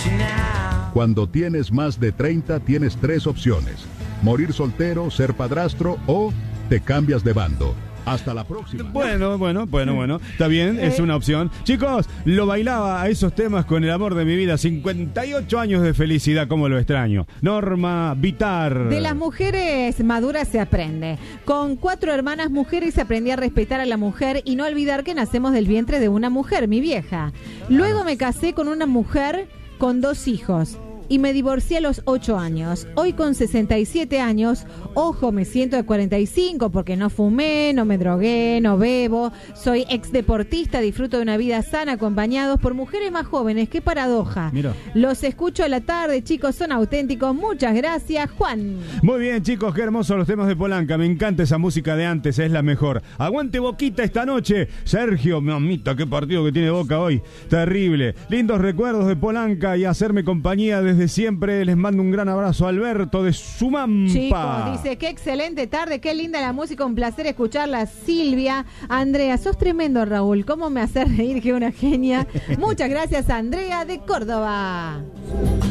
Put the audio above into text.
Cuando tienes más de 30, tienes 3 opciones: morir soltero, ser padrastro o te cambias de bando. Hasta la próxima. Bueno. Está bien, es una opción. Chicos, lo bailaba a esos temas con el amor de mi vida. 58 años de felicidad, cómo lo extraño. Norma Vitar. De las mujeres maduras se aprende. Con 4 hermanas mujeres aprendí a respetar a la mujer y no olvidar que nacemos del vientre de una mujer, mi vieja. Luego me casé con una mujer con 2 hijos. Y me divorcié a los 8 años. Hoy con 67 años, ojo, me siento de 45 porque no fumé, no me drogué, no bebo. Soy ex deportista, disfruto de una vida sana acompañados por mujeres más jóvenes. ¡Qué paradoja! Mira. Los escucho a la tarde, chicos, son auténticos. Muchas gracias, Juan. Muy bien, chicos, qué hermosos los temas de Polanca. Me encanta esa música de antes, es la mejor. Aguante Boquita esta noche. Sergio, mamita, qué partido que tiene Boca hoy. Terrible. Lindos recuerdos de Polanca y hacerme compañía desde siempre. Les mando un gran abrazo a Alberto de Sumampa. Chicos, dice, qué excelente tarde, qué linda la música, un placer escucharla. Silvia, Andrea, sos tremendo, Raúl, cómo me hace reír, que una genia. Muchas gracias, Andrea de Córdoba.